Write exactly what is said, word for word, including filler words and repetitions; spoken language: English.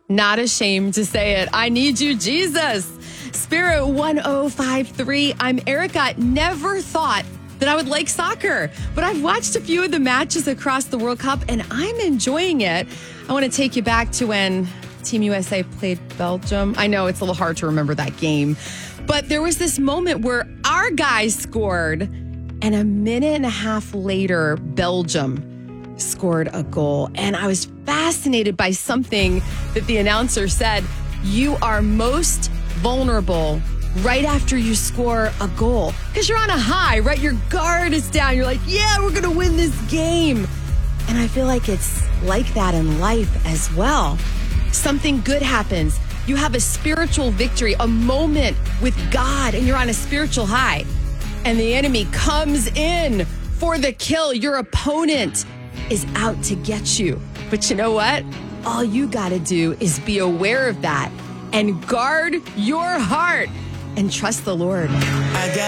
Not ashamed to say it. I need you, Jesus. Spirit one oh five three. I'm Erica. Never thought that I would like soccer, but I've watched a few of the matches across the World Cup and I'm enjoying it. I want to take you back to when Team U S A played Belgium. I know it's a little hard to remember that game, but there was this moment where our guys scored and a minute and a half later, Belgium scored a goal. And I was fascinated by something that the announcer said. You are most vulnerable right after you score a goal because you're on a high, right? Your guard is down. You're like, yeah, we're going to win this game. And I feel like it's like that in life as well. Something good happens. You have a spiritual victory, a moment with God, and you're on a spiritual high. And the enemy comes in for the kill. Your opponent is out to get you. But you know what? All you got to do is be aware of that and guard your heart and trust the Lord. I got